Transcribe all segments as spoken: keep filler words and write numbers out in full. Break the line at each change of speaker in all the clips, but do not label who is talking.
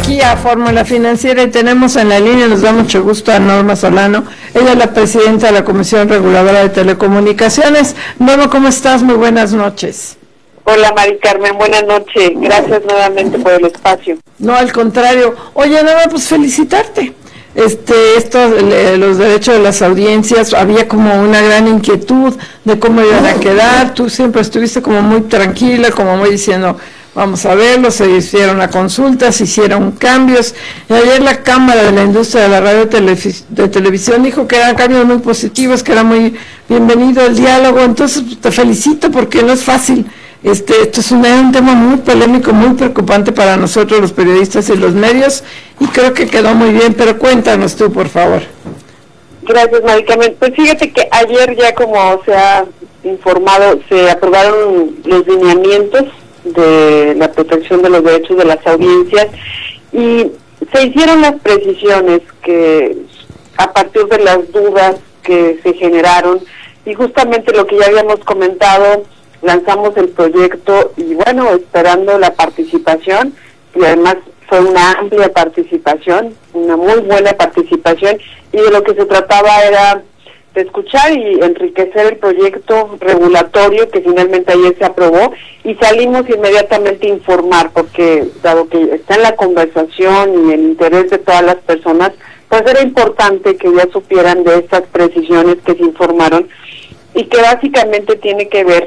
aquí a Fórmula Financiera y tenemos en la línea, nos da mucho gusto, a Norma Solano. Ella es la presidenta de la Comisión Reguladora de Telecomunicaciones. Norma, ¿cómo estás? Muy buenas noches.
Hola, Mari Carmen, buenas noches. Gracias nuevamente por el espacio.
No, al contrario. Oye, Norma, pues felicitarte. Este, estos, los derechos de las audiencias, había como una gran inquietud de cómo iban a quedar. Tú siempre estuviste como muy tranquila, como muy diciendo, vamos a verlo. Se hicieron la consulta, se hicieron cambios. Y ayer la Cámara de la Industria de la Radio Televis- de Televisión dijo que eran cambios muy positivos, que era muy bienvenido el diálogo. Entonces te felicito porque no es fácil. Este, esto es un, un tema muy polémico, muy preocupante para nosotros los periodistas y los medios, y creo que quedó muy bien, pero cuéntanos tú, por favor.
Gracias, Mari Carmen. Pues fíjate que ayer, ya como se ha informado, se aprobaron los lineamientos de la protección de los derechos de las audiencias y se hicieron las precisiones que a partir de las dudas que se generaron, y justamente lo que ya habíamos comentado, lanzamos el proyecto y bueno, esperando la participación, y además fue una amplia participación, una muy buena participación, y de lo que se trataba era de escuchar y enriquecer el proyecto regulatorio que finalmente ayer se aprobó, y salimos inmediatamente a informar, porque dado que está en la conversación y en el interés de todas las personas, pues era importante que ya supieran de estas precisiones que se informaron, y que básicamente tiene que ver,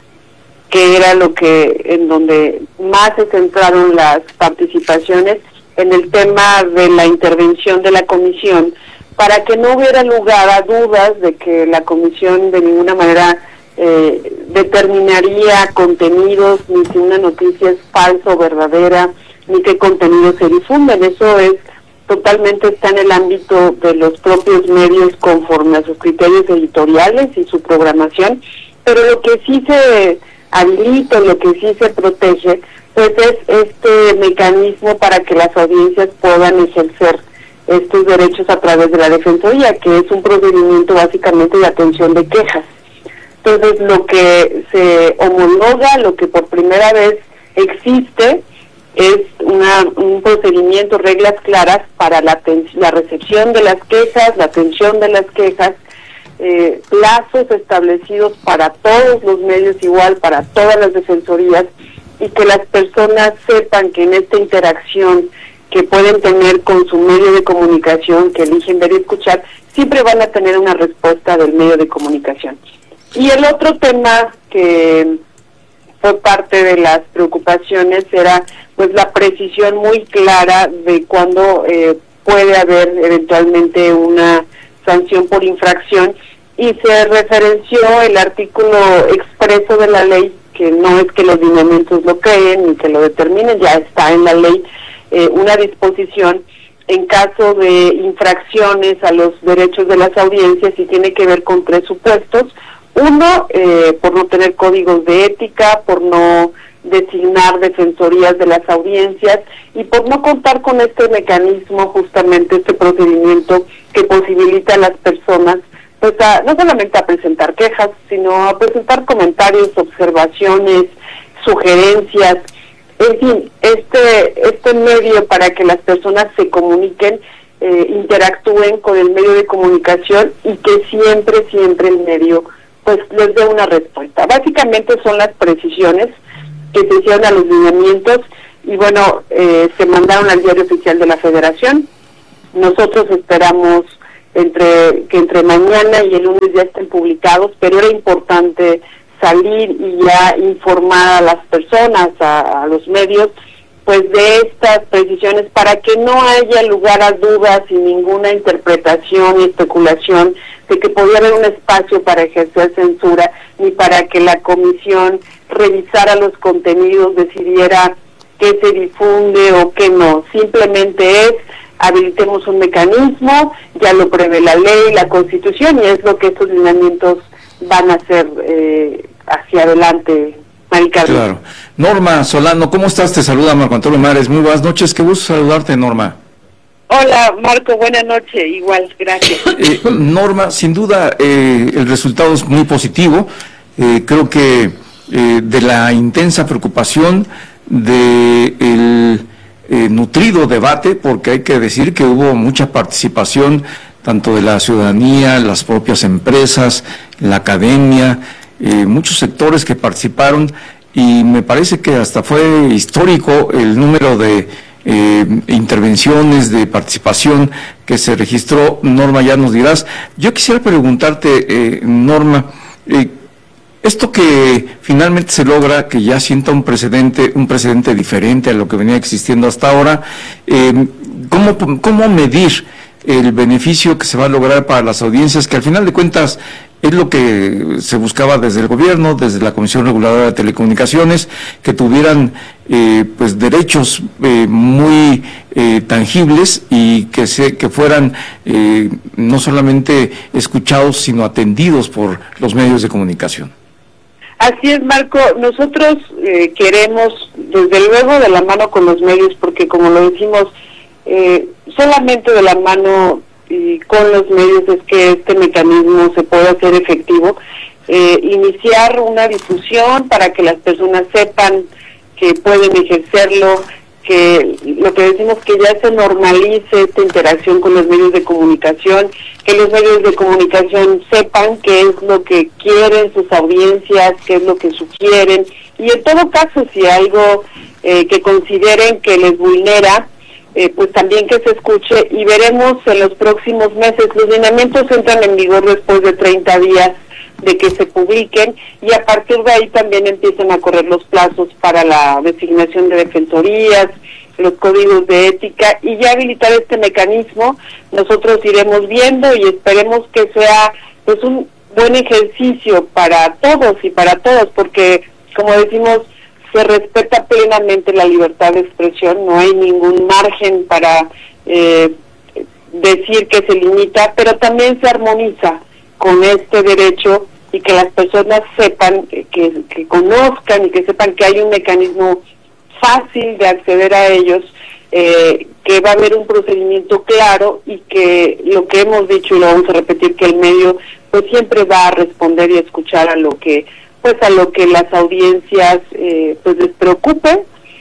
que era lo que en donde más se centraron las participaciones, en el tema de la intervención de la comisión, para que no hubiera lugar a dudas de que la comisión de ninguna manera eh, determinaría contenidos, ni si una noticia es falsa o verdadera, ni qué contenidos se difunden. Eso es totalmente, está en el ámbito de los propios medios conforme a sus criterios editoriales y su programación, pero lo que sí se habilita, lo que sí se protege, pues es este mecanismo para que las audiencias puedan ejercer estos derechos a través de la Defensoría, que es un procedimiento básicamente de atención de quejas. Entonces, lo que se homologa, lo que por primera vez existe, es una, un procedimiento, reglas claras para la, la recepción de las quejas, la atención de las quejas, Eh, plazos establecidos para todos los medios, igual para todas las defensorías, y que las personas sepan que en esta interacción que pueden tener con su medio de comunicación que eligen ver y escuchar, siempre van a tener una respuesta del medio de comunicación. Y el otro tema que fue parte de las preocupaciones era pues la precisión muy clara de cuándo eh, puede haber eventualmente una sanción por infracción, y se referenció el artículo expreso de la ley, que no es que los lineamientos lo creen ni que lo determinen, ya está en la ley eh, una disposición en caso de infracciones a los derechos de las audiencias, y tiene que ver con tres supuestos. Uno, eh, por no tener códigos de ética, por no designar defensorías de las audiencias y por no contar con este mecanismo, justamente este procedimiento que posibilita a las personas pues a, no solamente a presentar quejas, sino a presentar comentarios, observaciones, sugerencias, en fin, este este medio para que las personas se comuniquen, eh, interactúen con el medio de comunicación, y que siempre, siempre el medio pues les dé una respuesta. Básicamente son las precisiones que se hicieron a los lineamientos, y bueno, eh, se mandaron al Diario Oficial de la Federación. Nosotros esperamos entre que entre mañana y el lunes ya estén publicados, pero era importante salir y ya informar a las personas, a, a los medios, pues de estas precisiones, para que no haya lugar a dudas y ninguna interpretación y especulación de que podía haber un espacio para ejercer censura, ni para que la comisión revisara los contenidos, decidiera qué se difunde o qué no. Simplemente es, habilitemos un mecanismo, ya lo prevé la ley, la Constitución, y es lo que estos lineamientos van a hacer eh, hacia adelante, Mari Carmen.
Claro. Norma Solano, ¿cómo estás? Te saluda Marco Antonio Mares. Muy buenas noches, qué gusto saludarte, Norma.
Hola, Marco, buenas noches, igual, gracias.
Eh, Norma, sin duda eh, el resultado es muy positivo. Eh, creo que eh, de la intensa preocupación de el eh, nutrido debate, porque hay que decir que hubo mucha participación tanto de la ciudadanía, las propias empresas, la academia, eh, muchos sectores que participaron, y me parece que hasta fue histórico el número de eh, intervenciones, de participación que se registró. Norma, ya nos dirás. Yo quisiera preguntarte, eh, Norma, eh, esto que finalmente se logra, que ya sienta un precedente, un precedente diferente a lo que venía existiendo hasta ahora, eh, ¿cómo, cómo medir el beneficio que se va a lograr para las audiencias, que al final de cuentas es lo que se buscaba desde el gobierno, desde la Comisión Reguladora de Telecomunicaciones, que tuvieran eh, pues derechos eh, muy eh, tangibles y que se que fueran eh, no solamente escuchados, sino atendidos por los medios de comunicación?
Así es, Marco. Nosotros eh, queremos, desde luego, de la mano con los medios, porque como lo decimos, eh, solamente de la mano y con los medios es que este mecanismo se puede hacer efectivo. Eh, iniciar una difusión para que las personas sepan que pueden ejercerlo, que lo que decimos que ya se normalice esta interacción con los medios de comunicación, que los medios de comunicación sepan qué es lo que quieren sus audiencias, qué es lo que sugieren, y en todo caso si algo eh, que consideren que les vulnera, Eh, pues también que se escuche, y veremos en los próximos meses. Los lineamientos entran en vigor después de treinta días de que se publiquen, y a partir de ahí también empiezan a correr los plazos para la designación de defensorías, los códigos de ética, y ya habilitar este mecanismo. Nosotros iremos viendo y esperemos que sea pues un buen ejercicio para todos y para todas, porque como decimos, se respeta plenamente la libertad de expresión, no hay ningún margen para eh, decir que se limita, pero también se armoniza con este derecho, y que las personas sepan, que, que conozcan y que sepan que hay un mecanismo fácil de acceder a ellos, eh, que va a haber un procedimiento claro, y que lo que hemos dicho y lo vamos a repetir, que el medio pues siempre va a responder y escuchar a lo que pues a lo que las audiencias eh, pues les preocupe,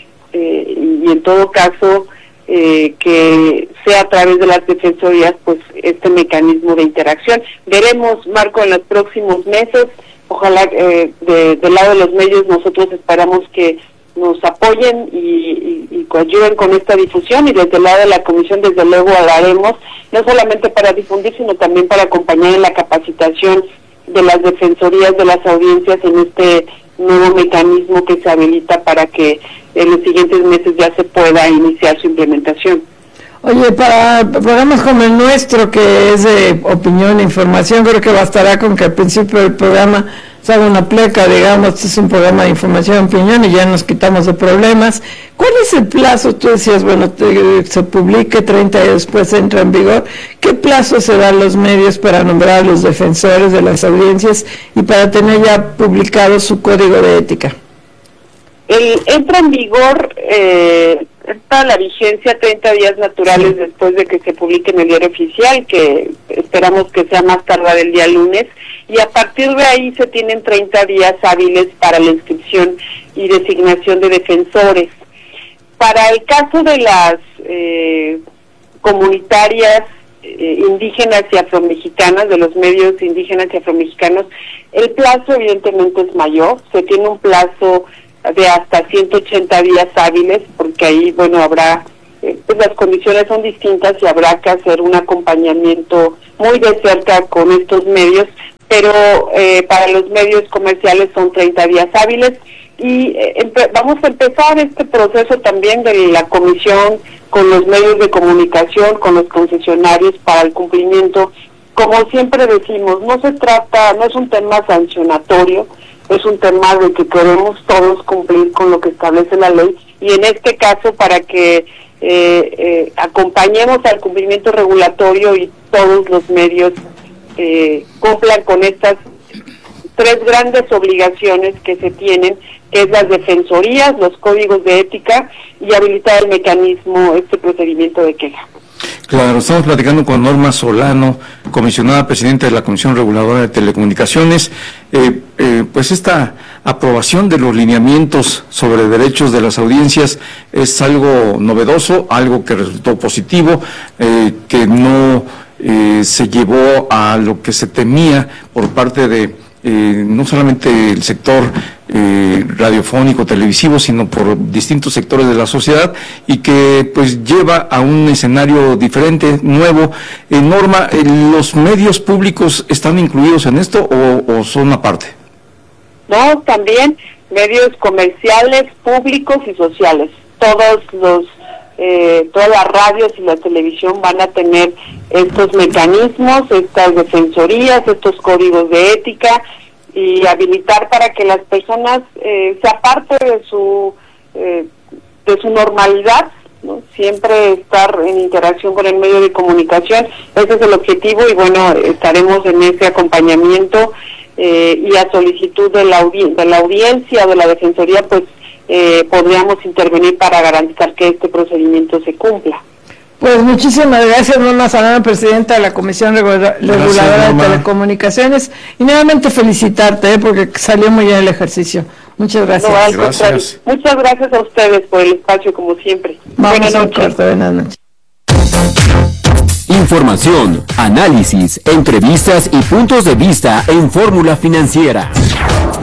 eh, y en todo caso eh, que sea a través de las defensorías pues este mecanismo de interacción. Veremos, Marco, en los próximos meses. Ojalá eh, de, del lado de los medios nosotros esperamos que nos apoyen y, y, y ayuden con esta difusión, y desde el lado de la comisión desde luego hablaremos, no solamente para difundir, sino también para acompañar en la capacitación de las defensorías de las audiencias en este nuevo mecanismo que se habilita para que en los siguientes meses ya se pueda iniciar su implementación.
Oye, para programas como el nuestro, que es de opinión e información, creo que bastará con que al principio del programa se haga una pleca, digamos, este es un programa de información y opinión, y ya nos quitamos de problemas. ¿Cuál es el plazo? Tú decías, bueno, te, se publique, treinta días después entra en vigor. ¿Qué plazo se dan los medios para nombrar a los defensores de las audiencias y para tener ya publicado su código de ética?
El, entra en vigor, eh, está la vigencia treinta días naturales sí. después de que se publique en el diario oficial, que esperamos que sea más tardar el día lunes, y a partir de ahí se tienen treinta días hábiles para la inscripción y designación de defensores. Para el caso de las eh, comunitarias eh, indígenas y afromexicanas, de los medios indígenas y afromexicanos, el plazo evidentemente es mayor, se tiene un plazo de hasta ciento ochenta días hábiles, porque ahí, bueno, habrá, eh, pues las condiciones son distintas y habrá que hacer un acompañamiento muy de cerca con estos medios, pero eh, para los medios comerciales son treinta días hábiles, y eh, vamos a empezar este proceso también de la comisión con los medios de comunicación, con los concesionarios para el cumplimiento. Como siempre decimos, no se trata, no es un tema sancionatorio, es un tema de que queremos todos cumplir con lo que establece la ley, y en este caso para que eh, eh, acompañemos al cumplimiento regulatorio y todos los medios eh, cumplan con estas tres grandes obligaciones que se tienen, que es las defensorías, los códigos de ética y habilitar el mecanismo, este procedimiento de queja.
Claro, estamos platicando con Norma Solano, comisionada presidenta de la Comisión Reguladora de Telecomunicaciones. Eh, eh, pues esta aprobación de los lineamientos sobre derechos de las audiencias es algo novedoso, algo que resultó positivo, eh, que no eh, se llevó a lo que se temía por parte de eh, no solamente el sector eh, radiofónico, televisivo, sino por distintos sectores de la sociedad, y que pues lleva a un escenario diferente, nuevo. Eh, Norma, eh, ¿los medios públicos están incluidos en esto o, o son aparte?
No, también medios comerciales, públicos y sociales. Todos los, eh, todas las radios y la televisión van a tener estos mecanismos, estas defensorías, estos códigos de ética, y habilitar para que las personas eh, sea parte de su eh, de su normalidad, ¿no? Siempre estar en interacción con el medio de comunicación. Ese es el objetivo, y bueno, estaremos en ese acompañamiento eh, y a solicitud de la, audi- de la audiencia, de la defensoría, pues eh, podríamos intervenir para garantizar que este procedimiento se cumpla.
Pues muchísimas gracias, Norma Solano, presidenta de la Comisión Regula- Reguladora de Telecomunicaciones, y nuevamente felicitarte, ¿eh? porque salió muy bien el ejercicio. Muchas gracias.
No, al
Gracias.
contrario. Muchas gracias a ustedes por el espacio, como siempre.
Vamos
Buenas
a un
noches.
corte, buenas noches.
Información, análisis, entrevistas y puntos de vista en Fórmula Financiera.